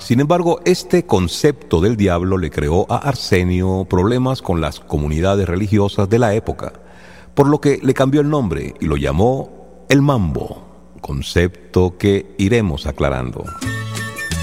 Sin embargo, este concepto del diablo le creó a Arsenio problemas con las comunidades religiosas de la época, por lo que le cambió el nombre y lo llamó el mambo, concepto que iremos aclarando.